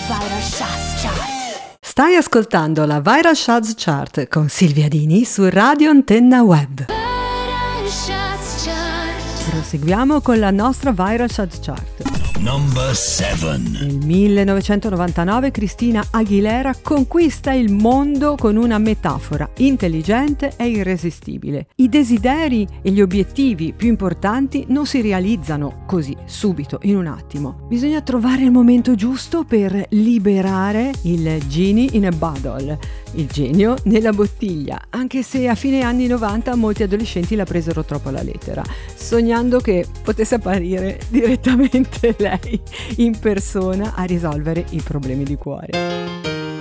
Viral Shots Chart. Stai ascoltando la Viral Shots Chart con Silvia Dini su Radio Antenna Web. Viral Shots Chart. Proseguiamo con la nostra Viral Shots Chart. Number 7. Nel 1999 Christina Aguilera conquista il mondo con una metafora intelligente e irresistibile. I desideri e gli obiettivi più importanti non si realizzano così, subito, in un attimo. Bisogna trovare il momento giusto per liberare il genie in a bottle, il genio nella bottiglia, anche se a fine anni 90 molti adolescenti la presero troppo alla lettera, sognando che potesse apparire direttamente lei in persona a risolvere i problemi di cuore.